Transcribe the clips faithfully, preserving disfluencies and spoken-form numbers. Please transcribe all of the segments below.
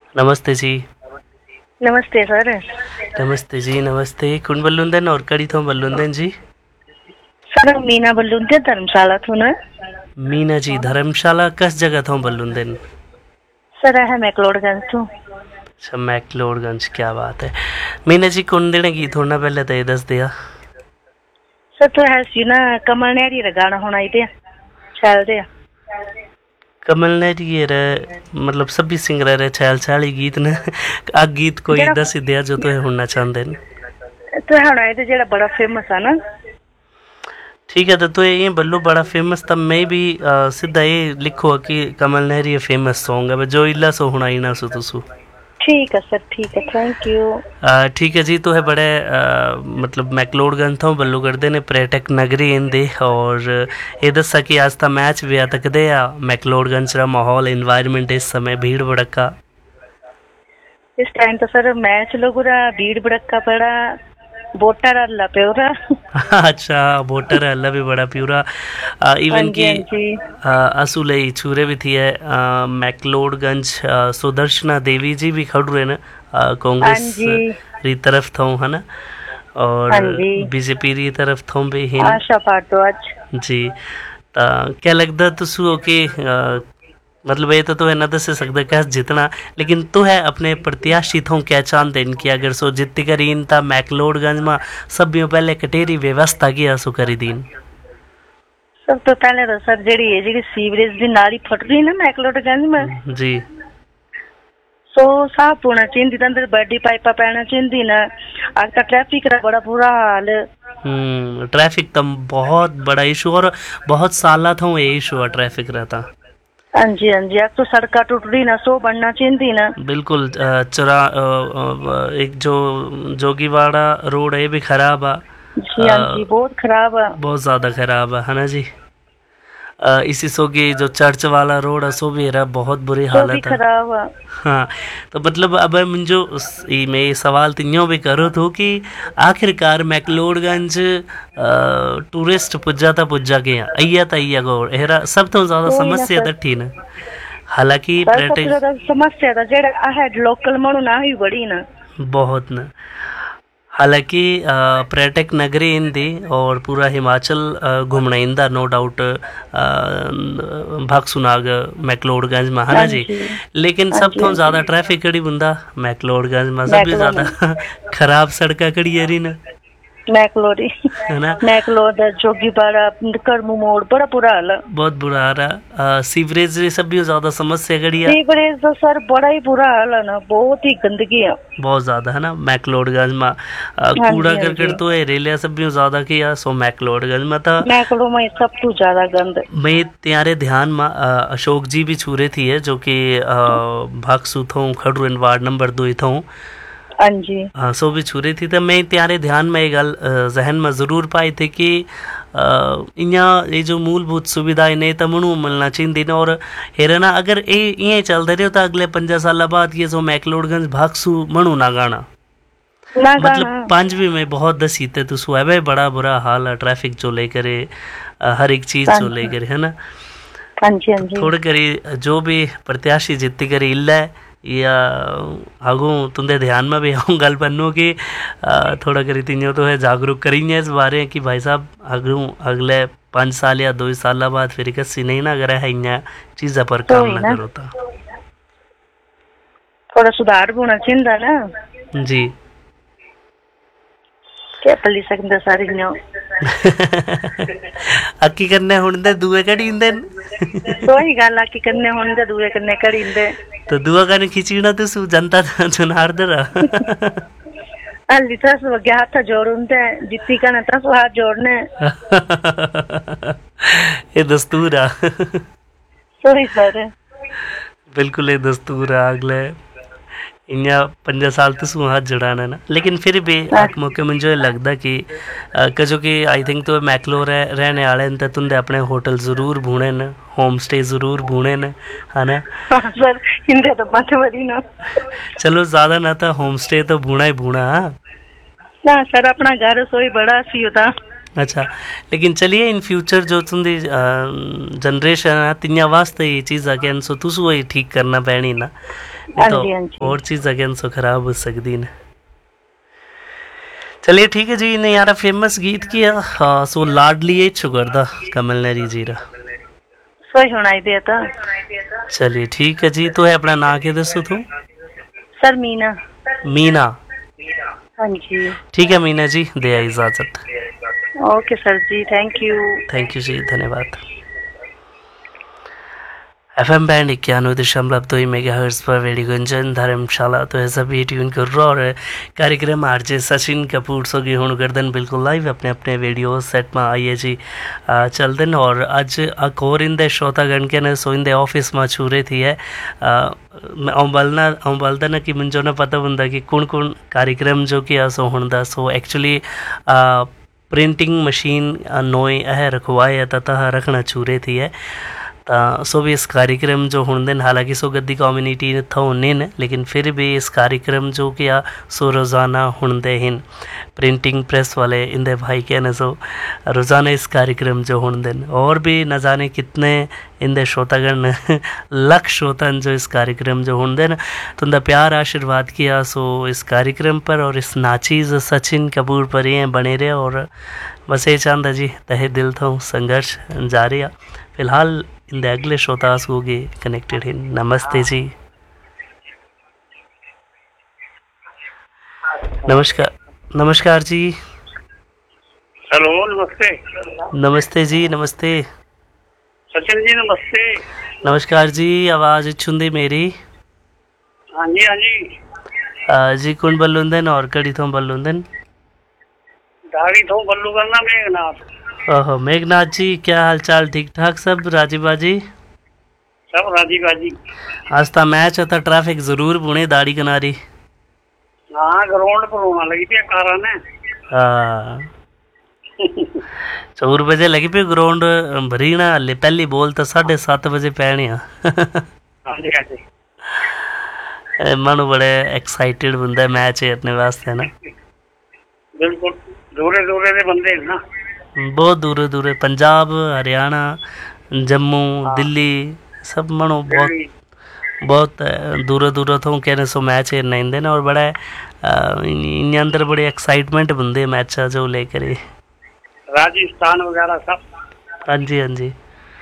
नमस्ते जी। नमस्ते सर। नमस्ते जी नमस्ते। कुण बल्लुंदन और कड़ी थो बल्लुंदन जी? सर मीना बल्लुंदे धर्मशाला थो न। मीना जी धर्मशाला किस जगह थो बल्लुंदन? सर है मैक्लोडगंज तो। अच्छा मैक्लोडगंज, क्या बात है। मीना जी कुण देने की थोड़ा पहले तो ये दस दिया। सर तो है सी ना कमल नेहरी रा गाना होना इते छैल दे। कमल नेहरी रे मतलब सभी सिंगर रे छैल छैल गीत ने आ गीत कोई जेड़ा दस दिया जो तो होना चाहते हैं। तो होना इते जेड़ा बड़ा फेमस है ना। ठीक है तो तो ये बल्लू बड़ा फेमस तब मैं भी आ, सीधा ये लिखो कि कमल नेहरी फेमस सॉन्ग है जो इला सो होना ही ना सो तुसु। ठीक है सर, ठीक है, थैंक यू। ठीक है जी। तो है बड़े आ, मतलब मैक्लोडगंज तो बल्लू करते ने पर्यटक नगरी इंदे और ये दसा कि आज का मैच भी आ तकदे आ मैक्लोडगंज का माहौल इन्वायरमेंट इस समय भीड़ भड़का। इस टाइम तो सर मैच लोगुरा भीड़ भड़का पड़ा वोटर अल्लाह प्योरा। अच्छा वोटर अल्लाह भी बड़ा प्यूरा हाँ इवन जी, की हाँ जी। असुले छुरे भी थी है मैक्लोडगंज सुदर्शना देवी जी भी खड़ रहे ना हाँ कांग्रेस जी, री तरफ था है ना और हाँ जी। बीजेपी री तरफ था भी हिन आशा भारद्वाज जी। ता क्या लगता तुसु के मतलब ये तो तो है ना दस सकता क्या जितना लेकिन तो है अपने प्रत्याशी थों क्या चाहते हैं कि अगर सो जितती करी इन ता मैक्लोडगंज में सब पहले कटेरी व्यवस्था किया सो करी दीन। सब तो पहले तो सर जेड़ी है जेड़ी सीवरेज दी नाली फट रही ना मैक्लोडगंज में जी सो साफ होना चाहिए अंदर बड़ी पाइपा पैना चाहिए ना। आज का ट्रैफिक का बड़ा बुरा हाल। हम्म ट्रैफिक तो बहुत बड़ा इशू और बहुत साल था ये इशू है ट्रैफिक रहता। हाँ जी, हाँ जी। अब तो सड़का टूट रही ना सो बनना चाहिए ना। बिल्कुल चुरा एक जो जोगीवाड़ा रोड है भी खराब है। जी हाँ जी, बहुत खराब है। बहुत ज़्यादा खराब है है ना जी। आ, इसी सो की जो चर्च वाला रोड है सो भी रहा बहुत बुरी सो भी हालत है। खराब है। हाँ तो मतलब अब मुझो मैं ये सवाल तीनों भी करो तो कि आखिरकार मैक्लोडगंज टूरिस्ट पुज्जा था पुज्जा गया अय्या था अय्या गौर एहरा सब तो ज़्यादा कोई ना समस्या सर। तो ठीक ना। हालांकि सर सबसे पर्यटक ज्यादा समस्या था जेड़ा आहे लोकल मनु ना ही बड़ी ना बहुत न हालांकि पर्यटक नगरी इंदी और पूरा हिमाचल घूमना इंदा नो डाउट भागसुनाग मैक्लोडगंज में है हाँ ना जी। जी, लेकिन हाँ सब जी, तो हाँ ज़्यादा जी। ट्रैफिक कड़ी बुंदा मैक्लोडगंज में सब भी मैक्लो में ज़्यादा खराब सड़का कड़ी है रही ना मैक्लोरी है ना। मैक्लोड जोगीपाड़ा करमू मोड़ बड़ा बुरा हाल है। बहुत बुरा आ रहा सीवरेज ये सब भी ज़्यादा समस्या कड़ी है। सीवरेज तो सर बड़ा ही बुरा हाल है ना, बहुत ही गंदगी है बहुत ज़्यादा है ना मैक्लोडगंज में हाँ कूड़ा जी, हाँ करकट जी। तो है रेलिया सब भी ज़्यादा किया सो मैक्लोडगंज में था। मैक्लो में सब तू ज्यादा गंद। मैं त्यारे ध्यान में अशोक जी भी छूरे थी है जो कि भागसू था खड़ून वार्ड नंबर दो था हाँ जी, हाँ सो भी छुरी थी तो मैं त्यारे ध्यान में एक गल जहन में ज़रूर पाई थी कि यहाँ ये जो मूलभूत सुविधाएं नहीं तो मनु मिलना चाहिए ना और हेरना अगर ये ये चलते रहे तो अगले पंजा साल बाद ये जो मैक्लोडगंज भागसू मनु ना गाना ना मतलब गाना। पांचवी में बहुत दस हिते तो सु है बड़ा बुरा हाल है ट्रैफिक जो लेकर हर एक चीज़ हाँ जो जी, लेकर है ना। हाँ जी, हाँ तो जी। थोड़े करी जो भी प्रत्याशी जितती करी इल्ला है या आगू तुंदे ध्यान में भी आऊँ गल पन्नू कि थोड़ा करी तीनों तो है जागरूक करेंगे इस बारे कि भाई साहब आगू अगले पाँच साल या दो साल बाद फिर कसी नहीं ना अगर है इन चीज़ा पर तो काम ही ना ना करो तो थोड़ा सुधार भी होना चाहिए ना। जी क्या पली सकते सारी न्यो अक्की करने हुंदे दुए कड़ी इंदे तो ही गल आकी करने हुंदे दुए करने कड़ी इंदे तो दुआ कने खिचीना तो सु जनता चुनार दरा अल्ली तस वगे हाथ जोड़ुंदे जित्ती कने तस हाथ जोड़ने ये दस्तूर आ सॉरी सर बिल्कुल ये दस्तूर आ अगले इन्या पंजा साल तो सु हाथ जड़ाना ना लेकिन फिर भी आक मौके मुझे लगता कि कजो कि आई थिंक तो मैक्लो रह, रहने वाले तो तुंदे अपने होटल ज़रूर भूने न होम स्टे ज़रूर भूने न है ना। सर हिंदे तो मत बड़ी ना चलो ज़्यादा ना था होम स्टे तो भूना ही भूना हाँ ना सर अपना घर सोई बड़ा सी होता अच्छा, लेकिन चलिए इन फ्यूचर जो तुंदी जनरेशन है तियां वास्ते ये चीज़ अगेन सो तुस वही ठीक करना पैनी ना, नहीं तो हाँ जी हाँ जी और चीज़ अगेन सो खराब हो सकती न। चलिए ठीक है जी, ने यार फेमस गीत किया हाँ सो लाडली एच करदा कमल नरी जीरा सही सुनाई देता। चलिए ठीक है जी, तो है अपना ना के दसो तू। सर मीना। मीना, हाँ जी ठीक है मीना जी, दे इजाज़त। Okay sir ji, thank you. Thank you जी, धन्यवाद। एफ एम बैंड इक्यानवे दशमलव दो मेगा हर्ट्ज पर रेडियो गुंजन धर्मशाला तो ऐसा भी ट्यून कर रहा और कार्यक्रम आरजे सचिन कपूर सो की हूँ गर्दन बिल्कुल लाइव अपने अपने रेडियो सेट में आइए जी चल दिन। और अज एक और इंदे श्रोतागण के ने सो इंदे ऑफिस में छूरे थी है ऐं बलना ऐं बलदा न कि मुझे न पता होंदा कि कौन कौन कार्यक्रम जो कि सो होंदा सो एक्चुअली प्रिंटिंग मशीन नोए अह रखवाए तथा रखना छूरे थी है सो भी इस कार्यक्रम जो होंदे हालांकि सो गद्दी कम्युनिटी था होने लेकिन फिर भी इस कार्यक्रम जो क्या सो रोज़ाना होंदे हिन प्रिंटिंग प्रेस वाले इंदे भाई के न सो रोज़ाना इस कार्यक्रम जो होंदे और भी न जाने कितने इंदे श्रोतागण लख श्रोतन जो इस कार्यक्रम जो होंदे न तुंदा प्यार आशीर्वाद किया सो इस कार्यक्रम पर और इस नाचीज़ सचिन कपूर पर ये बने रहे और बस ये चाहता जी तहे दिल था संघर्ष जारी है। फिलहाल इन अगले श्रोता होगी कनेक्टेड है। नमस्ते जी। नमस्कार नमस्कार जी। हेलो नमस्ते। नमस्ते जी नमस्ते। सचिन जी नमस्ते। नमस्कार जी, आवाज़ छुंदी मेरी। हाँ जी हाँ जी आ, जी कौन बल्लुंदन और कड़ी थों बल्लुंदन? दाढ़ी थों बल्लू करना मेघनाथ। ओहो मेघनाथ जी, क्या हाल चाल, ठीक ठाक सब राजी बाजी? सब राजी बाजी। आज ता मैच था, ट्रैफिक जरूर पुणे दाढ़ी किनारी। हाँ ग्राउंड पर होना लगी थी कारा ने। हाँ चौर बजे लगी पे ग्राउंड भरी ना हले पहली बॉल तो साढ़े सात बजे पैनी मनु बड़े एक्साइटेड बंदा मैच हेरने वास्ते ना। बिल्कुल दूरे दूरे दे बंदे ना, बहुत दूरे दूरे, पंजाब हरियाणा जम्मू दिल्ली सब मनो बहुत बहुत दूर दूर तो कहने सो मैच हेरना इंदे ना और बड़ा इन अंदर बड़े एक्साइटमेंट बंदे मैच जो लेकर राजस्थान वगैरह सब। हाँ जी हाँ जी।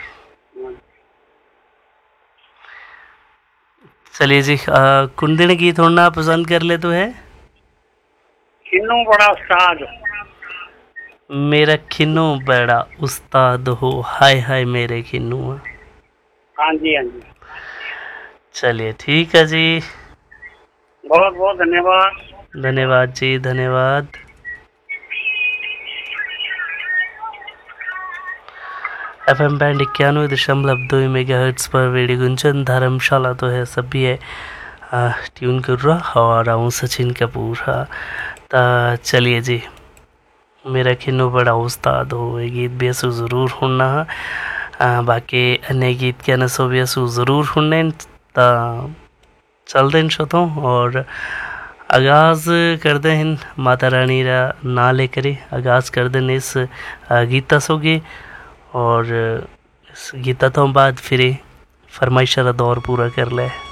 चलिए जी, कुंदन गीत होना पसंद कर ले तो है खिन्नू बड़ा उस्ताद, मेरा खिन्नू बड़ा उस्ताद हो, हाय हाय मेरे खिन्नू। हाँ जी हाँ जी। चलिए ठीक है जी, बहुत बहुत धन्यवाद। धन्यवाद जी धन्यवाद। एफ एम बैंड इक्यानवे दशमलव दो मेगा हर्ट्ज पर रेडियो गुंजन धर्मशाला तो है सभी है आ, ट्यून कर रहा और आऊँ सचिन कपूर। हाँ तो चलिए जी, मेरा खिन्नू बड़ा उस्ताद हो ये गीत भी असू ज़रूर सुनना है, बाकी अन्य गीत के न सो भी असू ज़रूर सुनने ता चल दें शोतों और आगाज़ कर दें माता रानी रा ना लेकर आगाज़ कर दें इस गीता सोगे और इस गीता तो बाद फिर फरमाइशा का दौर पूरा कर ले।